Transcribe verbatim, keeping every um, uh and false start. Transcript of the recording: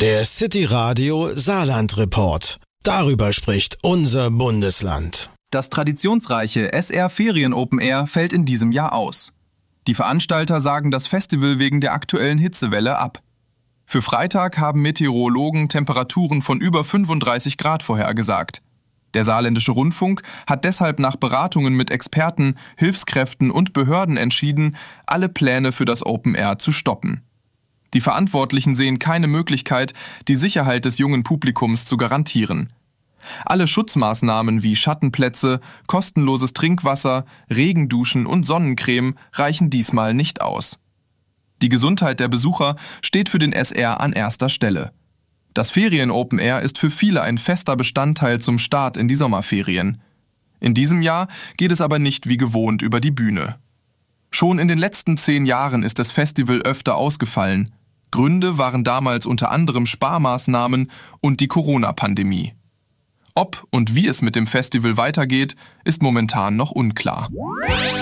Der City Radio Saarland Report. Darüber spricht unser Bundesland. Das traditionsreiche S R Ferien Open Air fällt in diesem Jahr aus. Die Veranstalter sagen das Festival wegen der aktuellen Hitzewelle ab. Für Freitag haben Meteorologen Temperaturen von über fünfunddreißig Grad vorhergesagt. Der Saarländische Rundfunk hat deshalb nach Beratungen mit Experten, Hilfskräften und Behörden entschieden, alle Pläne für das Open Air zu stoppen. Die Verantwortlichen sehen keine Möglichkeit, die Sicherheit des jungen Publikums zu garantieren. Alle Schutzmaßnahmen wie Schattenplätze, kostenloses Trinkwasser, Regenduschen und Sonnencreme reichen diesmal nicht aus. Die Gesundheit der Besucher steht für den S R an erster Stelle. Das Ferien-Open Air ist für viele ein fester Bestandteil zum Start in die Sommerferien. In diesem Jahr geht es aber nicht wie gewohnt über die Bühne. Schon in den letzten zehn Jahren ist das Festival öfter ausgefallen. Gründe waren damals unter anderem Sparmaßnahmen und die Corona-Pandemie. Ob und wie es mit dem Festival weitergeht, ist momentan noch unklar.